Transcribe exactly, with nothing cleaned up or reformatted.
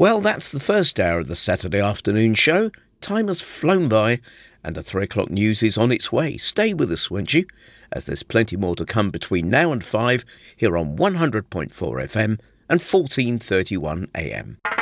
Well, that's the first hour of the Saturday afternoon show. Time has flown by and the three o'clock news is on its way. Stay with us, won't you? As there's plenty more to come between now and five here on one hundred point four F M and fourteen thirty-one A M.